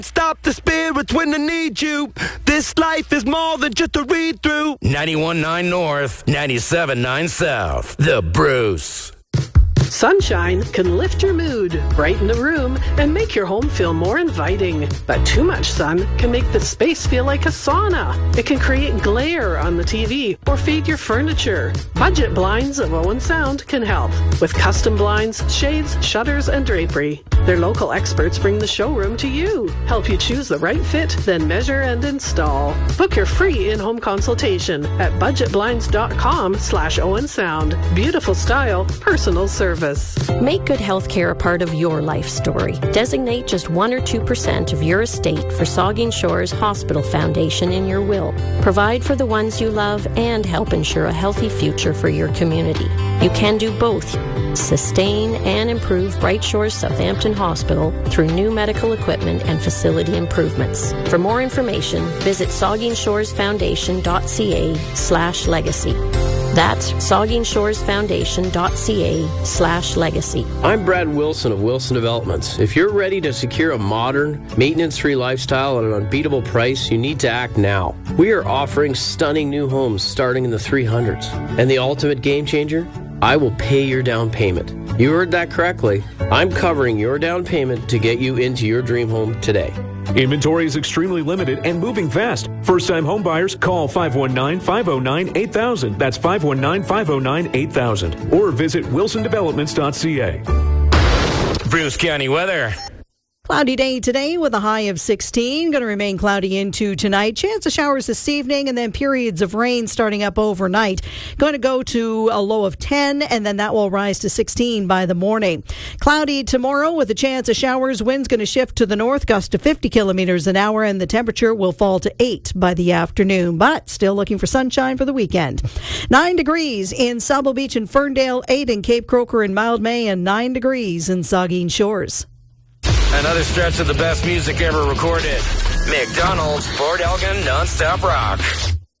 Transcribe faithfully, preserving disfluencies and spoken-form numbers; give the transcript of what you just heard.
Stop the spirits when they need you. This life is more than just a read-through. ninety-one point nine North, ninety-seven point nine South. The Bruce. Sunshine can lift your mood, brighten the room, and make your home feel more inviting. But too much sun can make the space feel like a sauna. It can create glare on the T V or fade your furniture. Budget Blinds of Owen Sound can help with custom blinds, shades, shutters, and drapery. Their local experts bring the showroom to you, help you choose the right fit, then measure and install. Book your free in-home consultation at budgetblinds.com slash Owen Sound. Beautiful style, personal service. Make good health care a part of your life story. Designate just one or two percent of your estate for Saugeen Shores Hospital Foundation in your will. Provide for the ones you love and help ensure a healthy future for your community. You can do both. Sustain and improve Bright Shores Southampton Hospital through new medical equipment and facility improvements. For more information, visit saugeen-shores-foundation.ca slash legacy. That's saugeen-shores-foundation.ca slash legacy. I'm Brad Wilson of Wilson Developments. If you're ready to secure a modern, maintenance-free lifestyle at an unbeatable price, you need to act now. We are offering stunning new homes starting in the three hundreds. And the ultimate game changer? I will pay your down payment. You heard that correctly. I'm covering your down payment to get you into your dream home today. Inventory is extremely limited and moving fast. First-time home buyers, call five one nine, five oh nine, eight thousand. That's five one nine, five oh nine, eight thousand. Or visit wilson developments dot c a. Bruce County weather. Cloudy day today with a high of sixteen. Going to remain cloudy into tonight. Chance of showers this evening and then periods of rain starting up overnight. Going to go to a low of ten and then that will rise to sixteen by the morning. Cloudy tomorrow with a chance of showers. Winds going to shift to the north, gust to fifty kilometers an hour, and the temperature will fall to eight by the afternoon. But still looking for sunshine for the weekend. Nine degrees in Sauble Beach and Ferndale, eight in Cape Croker and Mildmay, and nine degrees in Saugeen Shores. Another stretch of the best music ever recorded. McDonald's, Port Elgin, non-stop rock.